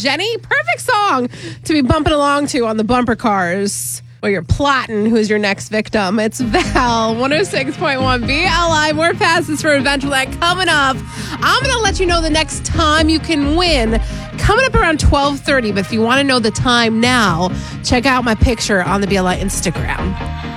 Jenny. Perfect song to be bumping along to on the bumper cars. Or you're plotting who's your next victim. It's Val, 106.1 BLI. More passes for Adventureland coming up. I'm going to let you know the next time you can win. Coming up around 12:30. But if you want to know the time now, check out my picture on the BLI Instagram.